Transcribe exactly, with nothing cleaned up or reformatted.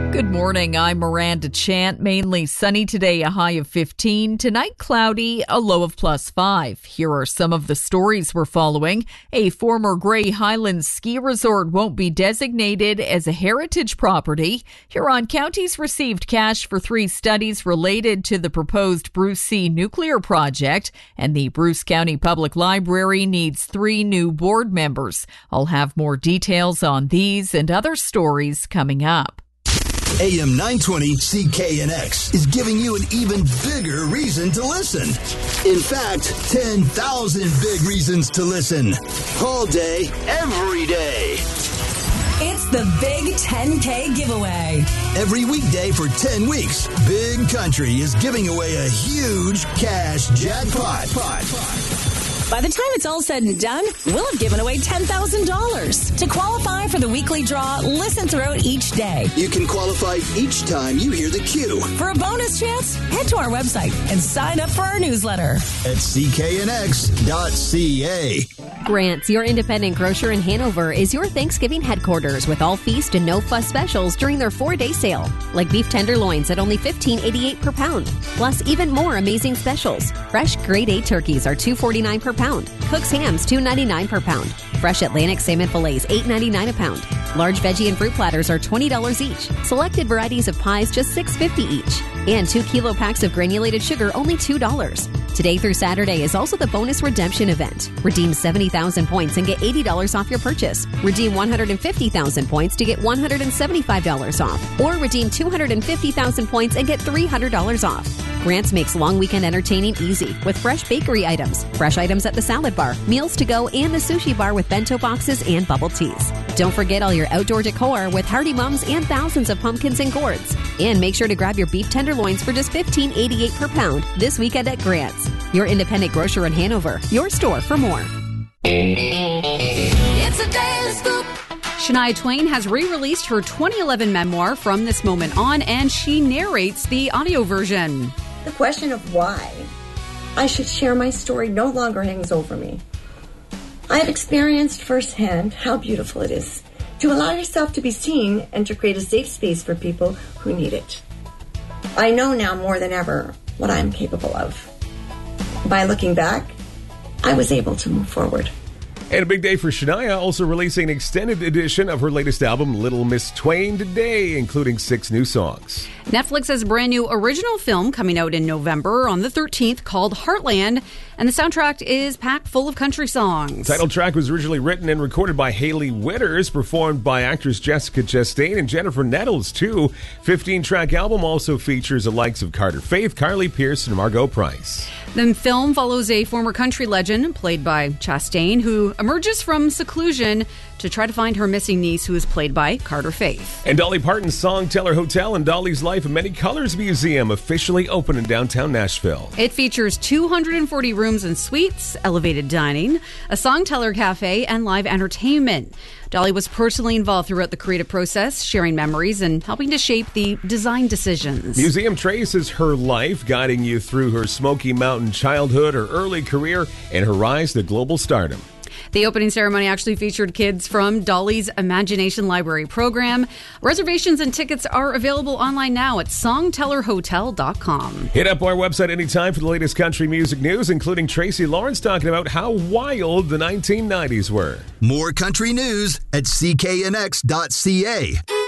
Good morning. I'm Miranda Chant. Mainly sunny today, a high of fifteen. Tonight, cloudy, a low of plus five. Here are some of the stories we're following. A former Grey Highlands ski resort won't be designated as a heritage property. Huron County's received cash for three studies related to the proposed Bruce C nuclear project, and the Bruce County Public Library needs three new board members. I'll have more details on these and other stories coming up. A M nine twenty C K N X is giving you an even bigger reason to listen. In fact, ten thousand big reasons to listen. All day, every day. It's the Big ten K giveaway. Every weekday for ten weeks, Big Country is giving away a huge cash jackpot. By the time it's all said and done, we'll have given away ten thousand dollars. To qualify for the weekly draw, listen throughout each day. You can qualify each time you hear the cue. For a bonus chance, head to our website and sign up for our newsletter at C K N X dot C A. Grants, your independent grocer in Hanover, is your Thanksgiving headquarters with all feast and no fuss specials during their four-day sale. Like beef tenderloins at only fifteen dollars and eighty-eight cents per pound. Plus, even more amazing specials. Fresh grade A turkeys are two dollars and forty-nine cents per pound. Cook's hams, two dollars and ninety-nine cents per pound. Fresh Atlantic salmon fillets, eight dollars and ninety-nine cents a pound. Large veggie and fruit platters are twenty dollars each. Selected varieties of pies, just six dollars and fifty cents each. And two kilo packs of granulated sugar, only two dollars. Today through Saturday is also the bonus redemption event. Redeem seventy thousand points and get eighty dollars off your purchase. Redeem one hundred fifty thousand points to get one hundred seventy-five dollars off. Or redeem two hundred fifty thousand points and get three hundred dollars off. Grants makes long weekend entertaining easy with fresh bakery items, fresh items at the salad bar, meals to go, and the sushi bar with bento boxes and bubble teas. Don't forget all your outdoor decor with Hardy Mums and thousands of pumpkins and gourds. And make sure to grab your beef tenderloins for just fifteen dollars and eighty-eight cents per pound this weekend at Grants. Your independent grocer in Hanover. Your store for more. It's a daily scoop. Shania Twain has re-released her twenty eleven memoir, From This Moment On, and she narrates the audio version. The question of why I should share my story no longer hangs over me. I have experienced firsthand how beautiful it is to allow yourself to be seen and to create a safe space for people who need it. I know now more than ever what I am capable of. By looking back, I was able to move forward. And a big day for Shania, also releasing an extended edition of her latest album, Little Miss Twain, today, including six new songs. Netflix has a brand new original film coming out in November on the thirteenth called Heartland, and the soundtrack is packed full of country songs. The title track was originally written and recorded by Hayley Witters, performed by actress Jessica Chastain and Jennifer Nettles, too. fifteen-track album also features the likes of Carter Faith, Carly Pearce, and Margot Price. The film follows a former country legend, played by Chastain, who emerges from seclusion to try to find her missing niece, who is played by Carter Faith. And Dolly Parton's Songteller Hotel and Dolly's Life in Many Colors Museum officially open in downtown Nashville. It features two hundred forty rooms and suites, elevated dining, a Songteller cafe, and live entertainment. Dolly was personally involved throughout the creative process, sharing memories and helping to shape the design decisions. Museum traces her life, guiding you through her Smoky Mountain childhood, her early career, and her rise to global stardom. The opening ceremony actually featured kids from Dolly's Imagination Library program. Reservations and tickets are available online now at songteller hotel dot com. Hit up our website anytime for the latest country music news, including Tracy Lawrence talking about how wild the nineteen nineties were. More country news at C K N X dot C A.